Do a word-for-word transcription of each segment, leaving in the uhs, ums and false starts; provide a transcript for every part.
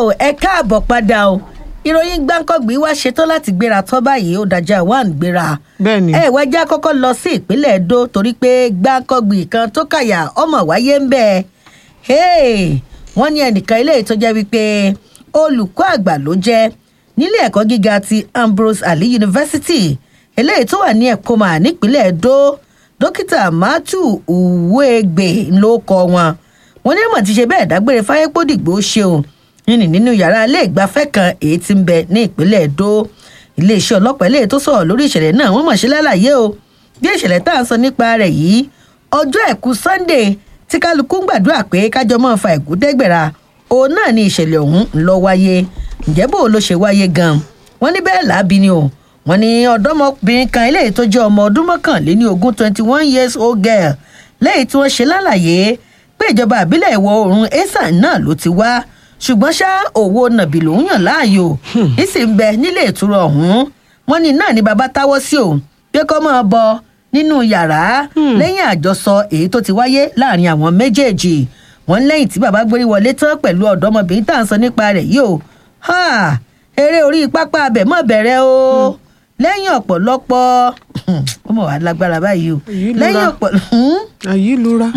o ẹ káàbọ̀ padà o ìròyìn gbáǹkọ́gbì wá ṣetán láti gbéra tán báyìí ó dájà wà ń gbéra. bẹ́ẹ̀ni. ẹ wá já kọ́kọ́ lọ sí ìpínlẹ̀ Ẹdó torí pé gbáǹkọ́gbì kan tó kàyà ọmọ wáyé ń bẹ̀. wọ́n ní ẹnìkan ilé tó jẹ́ wípé olùkọ́ àgbà ló jẹ́ nílé ẹ̀kọ́ gíga ti Ambrose Ali University eléyìí tó wà ní Ẹ̀kọ́mà nípínlẹ̀ Ẹdó dókítà Matthew Uwegbe ló kọ wọn. wọ́n ní ọmọ ti ṣe bẹ́ẹ̀ dágbére fáyépódìgbò ṣeun nínú nínú yàrá ilé ìgbafẹ́ kan èyí tí ń bẹ ní ìpínlẹ̀ Ẹdó. iléeṣẹ́ ọlọ́pàá eléyìí tó sọ̀rọ̀ lórí ìṣẹ̀lẹ̀ náà wọ́n mọ̀ ṣe lálàyé o bí ìṣẹ̀lẹ̀ tá à ń sọ nípa rẹ̀ yìí ọjọ́ àìkú Sunday tí kálukú ń gbàdúrà pé kájọ máa fa ìgúdẹ́gbẹ̀ra òun náà ni ìṣẹ̀lẹ̀ ọ̀hún ń lọ wáyé. ǹjẹ́ bó ló ṣe wáyé gan-an wọ́n ní bẹ́ẹ̀ láabi ni o wọ́n ní ọ̀dọ́mọbìnrin kan eléyìí tó jẹ́ ọmọ ọdún mọ́kànléní ogún twenty one years old girl lẹ́yìn tí wọ́n ṣe lálàyé pé ìjọba àbílẹ̀ ìwọ̀ oòrùn Esan náà ló ti wá ṣùgbọ́n ṣá òwò nàbì ló ń yàn láàyò ìsì ń bẹ nílé ìtura ọ̀hún. wọ́n ní náà ni bàbá táwọ́ sí o pé kó máa bọ nínú yàrá lẹ́yìn àjọsọ èyí tó ti wáyé láàrin àwọn méjèèjì. wọ́n lẹ́yìn tí bàbá gbórí wọlé tán pẹ̀lú ọ̀dọ́mọbìnrin tá à ń sọ nípa rẹ̀ yìí o eré orí pápá abẹ mọ́ bẹ̀rẹ̀ o lẹ́yìn ọ̀pọ̀lọpọ̀ ọmọ wa lágbára báyìí o lẹ́yìn ọ̀pọ̀lọpọ̀ àyílura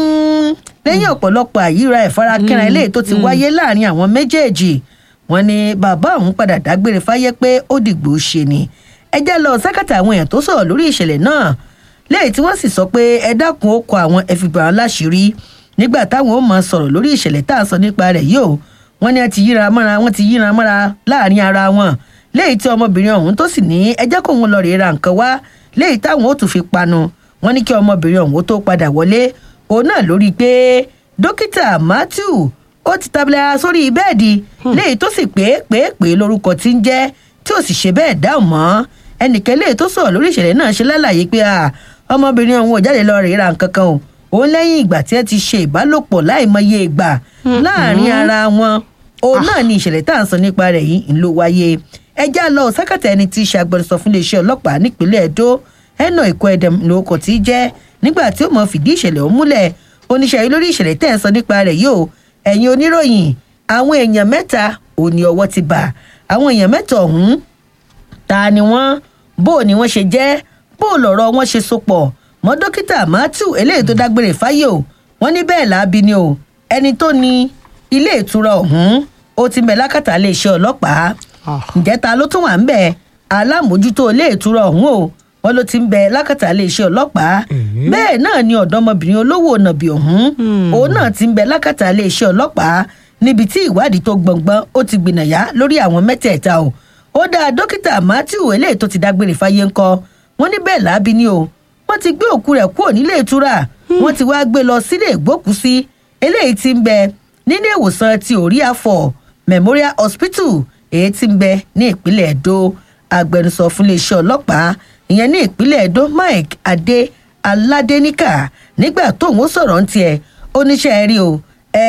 lẹ́yìn ọ̀pọ̀lọpọ̀ àyíra ìfarakínra eléyìí tó ti wáyé láàrin àwọn méjèèjì. wọ́n ní bàbá òun padà dágbére fáyé pé ó dìgbò ṣe ni. ẹ jẹ́ lọ sákàtà àwọn èèyàn tó sọ̀rọ̀ lórí ìṣẹ̀lẹ̀ náà lẹ́yìn tí wọ́n sì sọ pé ẹ dákun ó kọ àwọn ẹfìgbà aláṣìírí nígbà táwọn ó máa sọ̀rọ̀ lórí ìṣẹ̀lẹ̀ tá à ń sọ nípa rẹ̀ yìí o. wọ́n ní ẹ ti yíra mọ́ra wọ́n ti yíra mọ́ra láàrin ara wọn lẹ́yìn tí ọmọbìnrin ọ̀hún tó sì ní ẹ jẹ́ kóun lọ rèé ra nǹkan wá lẹ́yìn táwọn ó tún fi panu. wọ́n ní kí ọmọbìnrin ọ̀hún tó padà wọlé òun náà lórí pé dókítà Matthew ó ti tabila sórí bẹ́ẹ̀dì léyìí tó sì pé pé pé lórúkọ tí ń jẹ́ tí ò sì ṣe bẹ́ẹ̀ dáhùn mọ́. ẹnìkan léyìí tó sọ̀rọ̀ lórí ìṣẹ̀lẹ̀ náà ṣe lálàyé pé ọmọbìnrin ọ̀hún ò jáde lọ rèé ra nǹkan kan o òun lẹ́yìn ìgbà tí ẹ ti ṣe ìbálòpọ̀ láìmọye ìgbà láàrin ara wọn òun náà ni ìṣẹ̀lẹ̀ tá à ń sọ nípa rẹ̀ yìí ń lọ wáyé. ẹ já lọ sákàtà ẹni tí í ṣe agbẹnusọ fún iléeṣẹ́ ọlọ́pàá nípínlẹ̀ Ẹdó ẹnà ìkọ́ ẹ̀dẹ̀m lórúkọ tí í jẹ́ nígbà tí ó mọ̀ fìdí ìṣẹ̀lẹ̀ ọ̀hún múlẹ̀ oníṣẹ́ yìí lórí ìṣẹ̀lẹ̀ tẹ́ ẹ̀ sọ nípa rẹ̀ yìí o ẹ̀yin oníròyìn àwọn èèyàn mẹ́ta ò ní ọwọ́ ti bà. àwọn èèyàn mẹ́ta ọ̀hún ta ni wọ́n bó ni wọ́n ṣe jẹ́ bó lọ̀rọ̀ wọn ṣe sopọ̀ mọ́ dókítà Matthew eléyìí tó dágbére fáyé o. wọ́n ní bẹ́ẹ̀ láabi ni o ẹni tó ní ilé ìtura ọ̀hún ó ti mẹ́ lákàtà iléeṣẹ́ ọlọ́pàá. ǹjẹ́ ta ló tún wà ń bẹ̀ alámòójútó ilé ìtura ọ̀hún o wọ́n ló ti ń bẹ lákàtà iléeṣẹ́ ọlọ́pàá. bẹ́ẹ̀ náà ni ọ̀dọ́mọbìnrin olówó nàbì ọ̀hún òun náà ti ń bẹ lákàtà iléeṣẹ́ ọlọ́pàá níbi tí ìwádìí tó gbọ̀ngbọ́n ó ti gbìnàyà lórí àwọn mẹ́tẹ̀ẹ̀ta o. ó dá dókítà Matthew eléyìí tó ti dágbére fáyé ńkọ́ wọ́n ní bẹ́ẹ̀ láabi ni o wọ́n ti gbé òkú rẹ̀ kúrò nílé ìtura wọ́n ti wá gbé lọ sílé ìgbókùsí eléyìí ti ń bẹ nílé ìwòsàn ti Oríafọ̀ Memorial Hospital èyí ti ń bẹ ní ìpínlẹ̀ Ẹdó. agbẹnusọ fún iléeṣẹ́ ọlọ́pàá ìyẹn ní ìpínlẹ̀ Ẹdó Mike Adé Aládéníkà nígbà tóun ó sọ̀rọ̀ ń tiẹ̀ oníṣẹ́ rí o